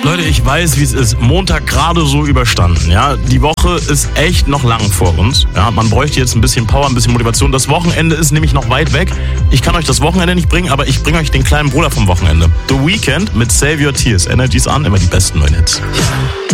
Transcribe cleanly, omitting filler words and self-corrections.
Leute, ich weiß, wie es ist. Montag gerade so überstanden, ja. Die Woche ist echt noch lang vor uns. Ja, man bräuchte jetzt ein bisschen Power, ein bisschen Motivation. Das Wochenende ist nämlich noch weit weg. Ich kann euch das Wochenende nicht bringen, aber ich bringe euch den kleinen Bruder vom Wochenende. The Weeknd mit Save Your Tears. Energies an, immer die besten neuen Hits.